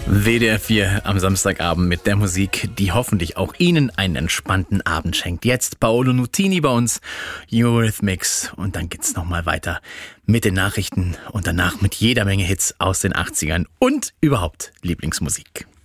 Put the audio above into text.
WDR 4 am Samstagabend mit der Musik, die hoffentlich auch Ihnen einen entspannten Abend schenkt. Jetzt Paolo Nutini bei uns, Eurythmics, und dann geht's nochmal weiter mit den Nachrichten und danach mit jeder Menge Hits aus den 80ern und überhaupt Lieblingsmusik.